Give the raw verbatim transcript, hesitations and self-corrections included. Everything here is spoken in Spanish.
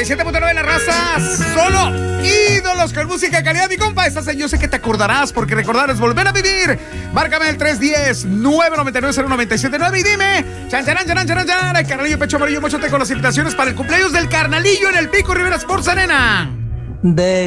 y siete punto nueve la raza. Solo ídolos con música de calidad, mi compa. Estás en Yo Sé Que Te Acordarás, porque recordar es volver a vivir. Márcame el tres uno cero, nueve nueve nueve, cero nueve siete nueve y dime, chan, chan, chan, chan, chan, el Carnalillo Pecho Amarillo, mochote con las invitaciones para el cumpleaños del Carnalillo en el Pico Rivera Sports Arena. De